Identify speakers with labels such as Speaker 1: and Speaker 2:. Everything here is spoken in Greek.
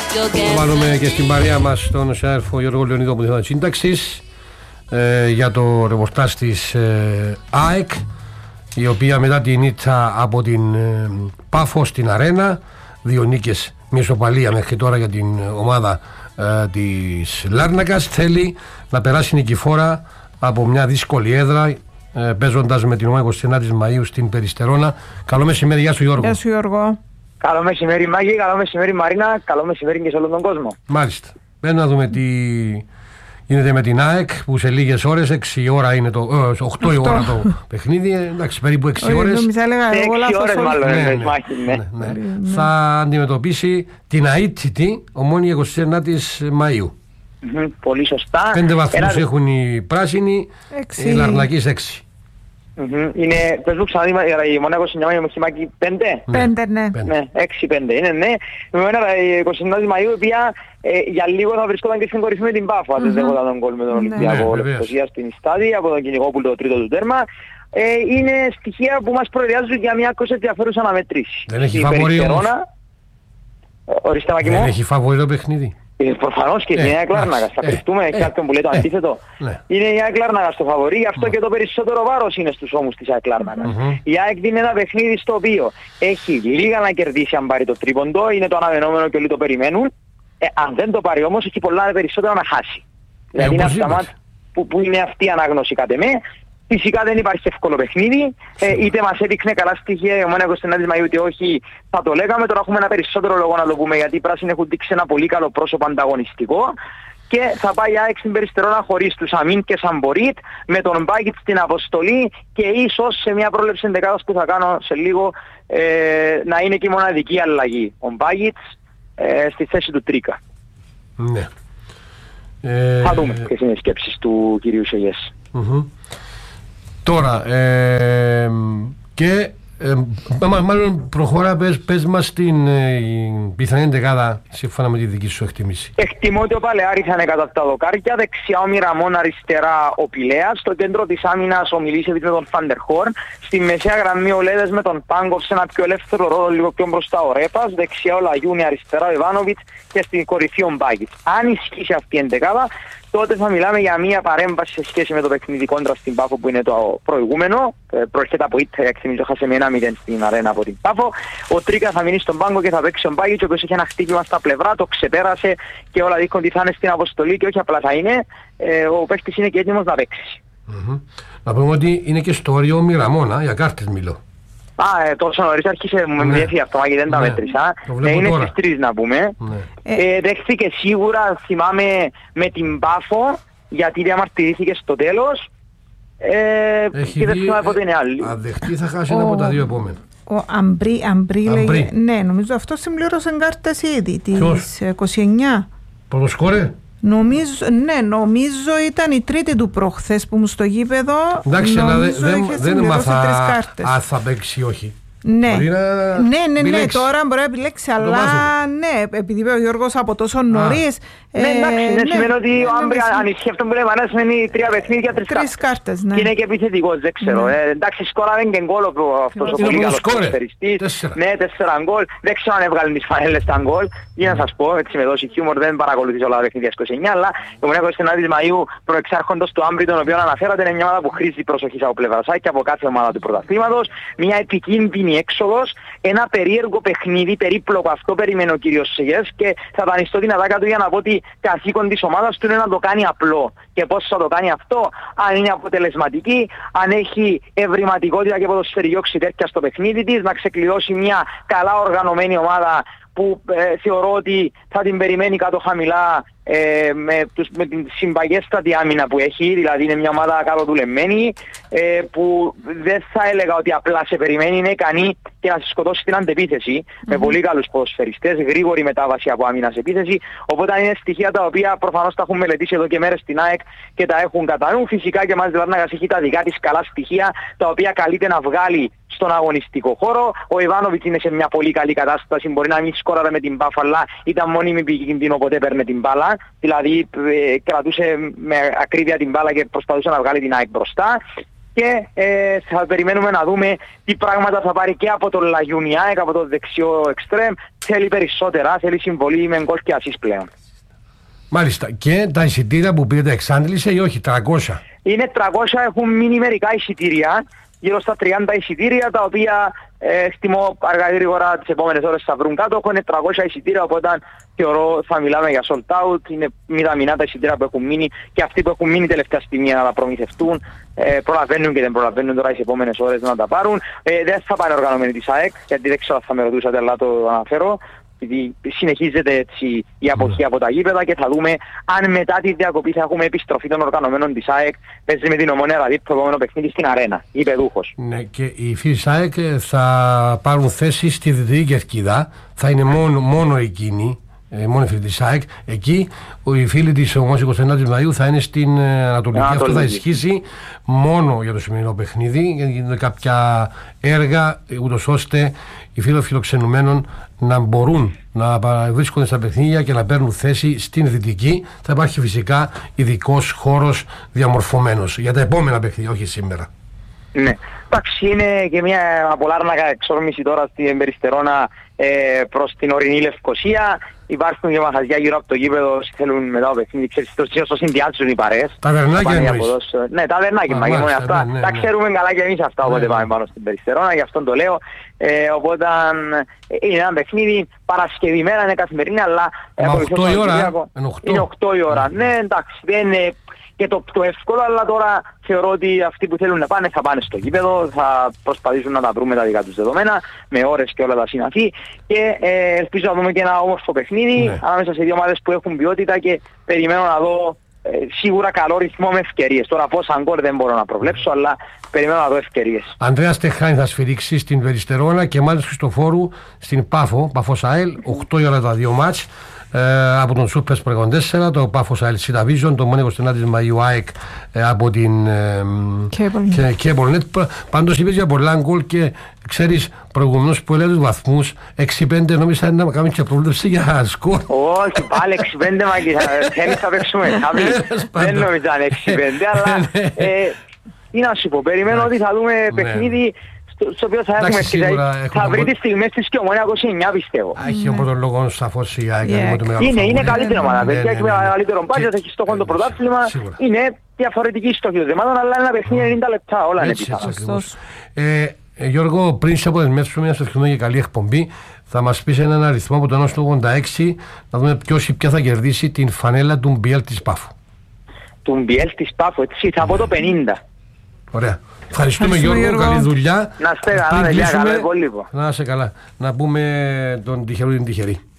Speaker 1: Θα βάλουμε και στην παρέα μας τον συνάδελφο Γιώργο Λεωνίδο από τη Θέματα Σύνταξης για το ρεπορτάζ της ΑΕΚ, η οποία μετά την ήττα από την Πάφο στην Αρένα, 2 νίκες, μια ισοπαλία μέχρι τώρα για την ομάδα της Λάρνακας, θέλει να περάσει νικηφόρα από μια δύσκολη έδρα, παίζοντας με την ομάδα 29 Μαΐου στην Περιστερώνα. Καλό μεσημέρι, γεια σου Γιώργο.
Speaker 2: Γεια σου Γιώργο.
Speaker 3: Καλό μεσημέρι Μάκη, καλό μεσημέρι Μαρίνα, καλό μεσημέρι και σε όλο τον κόσμο.
Speaker 1: Μάλιστα. Πρέπει να δούμε τι γίνεται με την ΑΕΚ, που σε λίγες ώρες, 8 η ώρα το παιχνίδι, εντάξει, περίπου 6 ώρες.
Speaker 3: 6 ώρες μάλλον
Speaker 1: θα αντιμετωπίσει την αίτητη Ομόνοια 29 Μαΐου.
Speaker 3: Πολύ σωστά.
Speaker 1: 5 βαθμούς έχουν οι πράσινοι, οι Λαρνακείς 6.
Speaker 3: Είναι, πες μου ξαναδεί, η Μονέα 29 Μαΐου έχει Μάκη 5?
Speaker 2: 5, ναι.
Speaker 3: 6-5 είναι, ναι. Με η 29 Μαΐου, η οποία για λίγο θα βρισκόταν και στην κορυφή με την Πάφο, αν δεν δέχονταν τον γκολ με τον Ολυμπιακό Λευκοσία στην Ιστάδη, από τον Κυνηγόπουλο το τρίτο του τέρμα. Είναι στοιχεία που μας προειδεάζουν για μια άκουσα ενδιαφέρουσα αναμετρήση.
Speaker 1: Δεν έχει φαβορί όμως.
Speaker 3: Ορίστε Μάκη μου.
Speaker 1: Δεν έχει φαβορί το παιχνίδι.
Speaker 3: Προφανώς και είναι η ΑΕΚ Λάρνακας. Θα κρυφτούμε κάποιον που λέει το αντίθετο. Είναι η ΑΕΚ Λάρνακας το φαβορί, γι' αυτό και το περισσότερο βάρος είναι στους ώμους της ΑΕΚ Λάρνακας. Η ΑΕΚ δίνει ένα παιχνίδι στο οποίο έχει λίγα να κερδίσει αν πάρει το τρίποντο, είναι το αναμενόμενο και όλοι το περιμένουν. Αν δεν το πάρει όμως, έχει πολλά περισσότερα να χάσει. Δηλαδή είναι αυτά που είναι αυτή η ανάγνωση κατ' εμέ. Φυσικά δεν υπάρχει εύκολο παιχνίδι, είτε μας έδειχνε καλά στοιχεία η Ομόνοια 29 Μαΐου, είτε όχι θα το λέγαμε. Τώρα έχουμε ένα περισσότερο λόγο να το πούμε, γιατί οι πράσινοι έχουν δείξει ένα πολύ καλό πρόσωπο ανταγωνιστικό και θα πάει η ΑΕΚ στην Περιστερώνα χωρίς τους Αμίν και Σαμπορίτ, με τον Μπάκιτ στην αποστολή και ίσως σε μια πρόληψη ενδεκάδας που θα κάνω σε λίγο να είναι και η μοναδική αλλαγή. Ο Μπάκιτ στη θέση του Τρίκα.
Speaker 1: Ναι.
Speaker 3: Θα δούμε ποιες είναι οι σκέψεις του κυρίου Σεγιές.
Speaker 1: Τώρα, και μάλλον προχώρα, πες μας την πιθανή εντεκάδα σύμφωνα με τη δική σου εκτίμηση.
Speaker 3: Εκτιμώ ότι ο Παλαιάρης θα είναι κατά τα δοκάρια, δεξιά ο Μιραμόν, αριστερά ο Πηλέας, στο κέντρο της άμυνας ο Μιλίσεβιτς με τον Φαντερχόρν, στη μεσαία γραμμή ο Λέδες με τον Πάγκοφ σε ένα πιο ελεύθερο ρόλο, λίγο πιο μπροστά ο Ρέπας, δεξιά ο Λαγιούνι, αριστερά ο Ιβάνοβιτς και στην κορυφή ο Μπάκιτς. Αν ισχύσει αυτή η εντεκάδα, τότε θα μιλάμε για μια παρέμβαση σε σχέση με το παιχνίδι κόντρα στην Πάφο που είναι το προηγούμενο. Προέρχεται από ήττα, εξημίζω, χάσε με 1-0 στην αρένα από την Πάφο. Ο Τρίκα θα μείνει στον πάγκο και θα παίξει ο Μπάκιτς, ο οποίος έχει ένα χτύπημα στα πλευρά, το ξεπέρασε και όλα δείχνουν ότι θα είναι στην αποστολή και όχι απλά θα είναι. Ο παίκτης είναι και έτοιμος να παίξει.
Speaker 1: Να πούμε ότι είναι και στο όριο Μιραμόνα, για κάρτες μιλώ.
Speaker 3: Τόσο νωρίς άρχισε, μου διέφυγε αυτό, και δεν τα μέτρησα. Είναι
Speaker 1: τώρα
Speaker 3: στις 3 να πούμε. Δέχθηκε σίγουρα, θυμάμαι, με την Πάφο, γιατί διαμαρτυρήθηκε στο τέλος. Και δεν θυμάμαι πότε είναι άλλη.
Speaker 1: Αν δεχτεί θα χάσει ένα από τα δύο επόμενα.
Speaker 2: Ο Αμπρί λέγε. Ναι, νομίζω αυτό συμπλήρωσε κάρτες ήδη, τις 29.
Speaker 1: Πρωτοσκόρε.
Speaker 2: Νομίζω ήταν η τρίτη του προχθές που μου στο γήπεδο.
Speaker 1: Εντάξει, αλλά δεν έμαθα αν θα παίξει ή όχι.
Speaker 2: Ναι, τώρα μπορεί να επιλέξει, αλλά ναι, επειδή είπε ο Γιώργος από τόσο νωρίς.
Speaker 3: Εντάξει, σημαίνει ότι ο Άμπρι αν ισχύει αυτό που λέμε, να σημαίνει 3 παιχνίδια, 3 κάρτες. Και είναι και επιθετικός, δεν ξέρω. Εντάξει, σκόραμε και γκολ αυτός ο πολύ καλός ποδοσφαιριστής. Ναι, 4 γκολ. Δεν ξέρω αν έβγαλε τις φανέλες τα γκολ. Για να σας πω, έτσι με δώσει χιούμορ, δεν παρακολουθήσω όλα τα παιχνίδια 29, αλλά η Ομόνοια 29 Μαΐου προεξάρχοντος του Άμπρι, τον οποίο αναφέρατε, είναι μια ομάδα που χρήζει προσοχής από πλευράς και από κάθε ομάδα του πρωταθλήματος. Μια επικίνδυνη έξοδος, ένα περίεργο παιχνίδι, περίπλοκο, αυτό περιμένει ο κύριος Σεγιές και θα δανειστώ την ατάκα του για να πω ότι καθήκον της ομάδας του είναι να το κάνει απλό. Και πώς θα το κάνει αυτό? Αν είναι αποτελεσματική, αν έχει ευρηματικότητα και ποδοσφαιρική οξυτέρκεια στο παιχνίδι της, να ξεκλειδώσει μια καλά οργανωμένη ομάδα που θεωρώ ότι θα την περιμένει κάτω χαμηλά με την συμπαγέστατη άμυνα που έχει, δηλαδή είναι μια ομάδα καλοδουλεμένη που δεν θα έλεγα ότι απλά σε περιμένει, είναι ικανή και να σε σκοτώσει την αντεπίθεση με πολύ καλούς ποδοσφαιριστές, γρήγορη μετάβαση από άμυνα σε επίθεση, οπότε είναι στοιχεία τα οποία προφανώς τα έχουν μελετήσει εδώ και μέρες στην ΑΕΚ και τα έχουν κατά νου. Φυσικά και μας Λάρνακας έχει τα δικά της καλά στοιχεία τα οποία καλείται να βγάλει στον αγωνιστικό χώρο. Ο Ιβάνοβιτς είναι σε μια πολύ καλή κατάσταση, μπορεί να μην σκόραρε με την Πάφο, αλλά ήταν μόνιμη επικίνδυνο, οπότε παίρνε την μπάλα. Δηλαδή κρατούσε με ακρίβεια την μπάλα και προσπαθούσε να βγάλει την ΑΕΚ μπροστά. και θα περιμένουμε να δούμε τι πράγματα θα πάρει και από τον Λαγιούνι ΑΕΚ, από το δεξιό εξτρέμ. Θέλει περισσότερα, θέλει συμβολή με γκολ και ασίς πλέον.
Speaker 1: Μάλιστα. Και τα εισιτήρια που πήρε εξάντλησε ή όχι, 300?
Speaker 3: Είναι 300, έχουν μείνει μερικά εισιτήρια, γύρω στα 30 εισιτήρια, τα οποία εκτιμώ αργά γρήγορα τις επόμενες ώρες θα βρουν κάτω. Έχουν 300 εισιτήρια, οπότε θεωρώ θα μιλάμε για sold out. Είναι μηδαμινά τα εισιτήρια που έχουν μείνει και αυτοί που έχουν μείνει τελευταία στιγμή να τα προμηθευτούν. Προλαβαίνουν και δεν προλαβαίνουν τώρα τις επόμενες ώρες να τα πάρουν. Δεν θα πάνε οργανωμένοι της ΑΕΚ, γιατί δεν ξέρω αν θα με ρωτούσατε, αλλά το αναφέρω. Γιατί συνεχίζεται έτσι η αποχή από τα γήπεδα και θα δούμε αν μετά τη διακοπή θα έχουμε επιστροφή των οργανωμένων της ΑΕΚ. Παίζει με την Ομονία Ραδίπ το επόμενο παιχνίδι στην Αρένα, γηπεδούχος.
Speaker 1: Ναι, και οι φίλοι της ΑΕΚ θα πάρουν θέση στη Δυτική Κερκίδα. Θα είναι μόνο εκείνοι, μόνο οι φίλοι της ΑΕΚ. Εκεί οι φίλοι της Ομόνιας 29 Μαΐου θα είναι στην Ανατολική. Αυτό θα ισχύσει μόνο για το σημερινό παιχνίδι, γιατί γίνονται κάποια έργα ούτως ώστε οι φίλοι φιλοξενουμένων να μπορούν να βρίσκονται στα παιχνίδια και να παίρνουν θέση στην Δυτική. Θα υπάρχει φυσικά ειδικός χώρος διαμορφωμένος για τα επόμενα παιχνίδια, όχι σήμερα.
Speaker 3: Ναι, εντάξει, είναι και μια απολάρνακα εξόρμηση τώρα στην Περιστερώνα προς την ορεινή Λευκοσία. Υπάρχουν και μαχαζιά γύρω από το γήπεδο, όσοι θέλουν μετά το παιχνίδι, ξέρεις, στο συνδυάζουν οι παρέες.
Speaker 1: Ταβερνάκια εννοείς?
Speaker 3: Ναι, ταβερνάκια, μαγίμονε αυτά.
Speaker 1: Ναι.
Speaker 3: Τα ξέρουμε καλά και εμείς αυτά, οπότε πάμε πάνω στην Περιστερώνα, γι' αυτόν το λέω. Οπότε είναι ένα παιχνίδι Παρασκευή μέρα, είναι καθημερινή, αλλά...
Speaker 1: 8 η ώρα,
Speaker 3: είναι 8 η ώρα. Ναι, εντάξει, δεν είναι και το εύκολο, αλλά τώρα θεωρώ ότι αυτοί που θέλουν να πάνε θα πάνε στο γήπεδο, θα προσπαθήσουν να τα βρούμε τα δικά τους δεδομένα, με ώρες και όλα τα συναφή, και ελπίζω να δούμε και ένα όμορφο παιχνίδι ανάμεσα σε δύο ομάδες που έχουν ποιότητα και περιμένω να δω σίγουρα καλό ρυθμό με ευκαιρίες. Τώρα πόσα γκολ δεν μπορώ να προβλέψω, αλλά περιμένω να δω ευκαιρίες.
Speaker 1: Ανδρέας Τεχάιν θα σφυρίξει στην Περιστερώνα και Μάλης Χριστοφόρου στην Πάφος ΑΕΛ, 8 η ώρα τα δύο μάτς. Από τον Σούπερς Πρεγον 4, το Πάφος ΑΕΛ Σίτα Vision, το Μόνη 29 Μαΐου ΑΕΚ από την Κέμπολνετ. Πάντως είπες για πολλά γκολ και ξέρεις προηγουμένως που έλεγε τους βαθμούς 6-5, νόμιζα να κάνουμε και πρόβλεψη για σκορ.
Speaker 3: Όχι, πάλι 6-5 μαγείς, θέλεις θα παίξουμε. Δεν νόμιζα 6-5, αλλά τι να σου πω, περιμένω ότι θα δούμε παιχνίδι στο οποίο θα έχουμε θα βρει τις στιγμές της και Ομόνια 29 πιστεύω.
Speaker 1: Έχει ο πρώτος λόγος σαφώς η ΑΕΚ.
Speaker 3: Είναι καλύτερη ομάδα, παιδιά, έχει μεγαλύτερο μπάτζετ, έχει στόχο το πρωτάθλημα, είναι διαφορετική στόχη των δεμάτων, αλλά ένα παιχνίδι 90 λεπτά, όλα είναι πιθανό.
Speaker 1: Γιώργο, πριν σε αποδεσμεύσουμε, να σου ευχηθούμε για καλή εκπομπή, θα μας πεις έναν αριθμό από το 1 στο 86, να δούμε ποιος ή ποια θα κερδίσει την φανέλα του Μπιέλ της Πάφου.
Speaker 3: Του Μπιέλ της Πάφου, έτσι, θα πω το 50.
Speaker 1: Ωραία. Ευχαριστούμε Γιώργο, καλή δουλειά.
Speaker 3: Να είστε καλά, παιδιά, καλό υπόλοιπο.
Speaker 1: Να είσαι καλά. Να πούμε τον τυχερό ή την τυχερή.